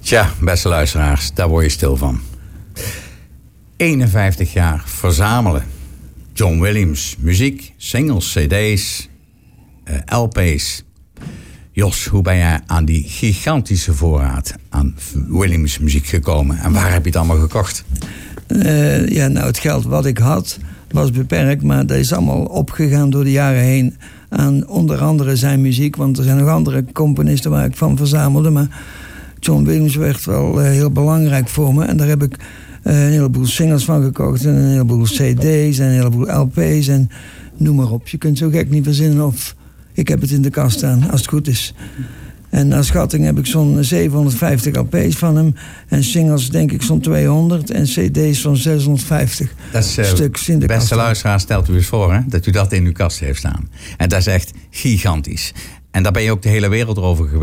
Tja, beste luisteraars, daar word je stil van. 51 jaar verzamelen. John Williams, muziek, singles, cd's, LP's. Jos, hoe ben jij aan die gigantische voorraad aan Williams muziek gekomen? En waar heb je het allemaal gekocht? Het geld wat ik had was beperkt, maar dat is allemaal opgegaan door de jaren heen aan onder andere zijn muziek, want er zijn nog andere componisten waar ik van verzamelde, maar John Williams werd wel heel belangrijk voor me en daar heb ik een heleboel singles van gekocht en een heleboel cd's en een heleboel LP's en noem maar op. Je kunt zo gek niet verzinnen of ik heb het in de kast staan, als het goed is. En naar schatting heb ik zo'n 750 LP's van hem. En singles denk ik zo'n 200. En cd's zo'n 650 stuks in de kast. Beste luisteraar, stelt u eens voor hè, dat u dat in uw kast heeft staan. En dat is echt gigantisch. En daar ben je ook de hele wereld over